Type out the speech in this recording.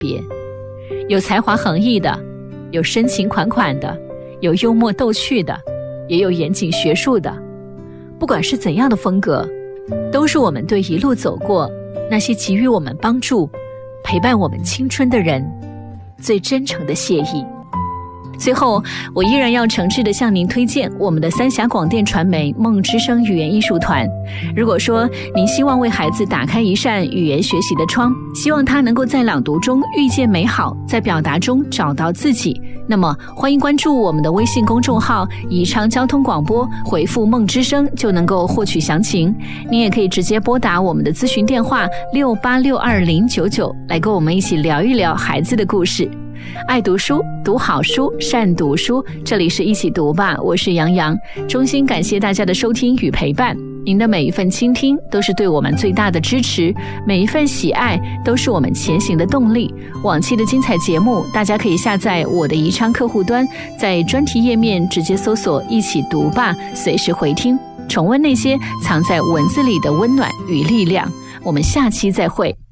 别。有才华横溢的，有深情款款的，有幽默逗趣的，也有严谨学术的。不管是怎样的风格，都是我们对一路走过那些给予我们帮助、陪伴我们青春的人最真诚的谢意。最后，我依然要诚挚地向您推荐我们的三峡广电传媒梦之声语言艺术团。如果说您希望为孩子打开一扇语言学习的窗，希望他能够在朗读中遇见美好，在表达中找到自己，那么欢迎关注我们的微信公众号宜昌交通广播，回复梦之声就能够获取详情。您也可以直接拨打我们的咨询电话68620099来跟我们一起聊一聊孩子的故事。爱读书，读好书，善读书，这里是一起读吧，我是杨洋，衷心感谢大家的收听与陪伴。您的每一份倾听都是对我们最大的支持，每一份喜爱都是我们前行的动力。往期的精彩节目大家可以下载我的宜昌客户端，在专题页面直接搜索一起读吧，随时回听，重温那些藏在文字里的温暖与力量。我们下期再会。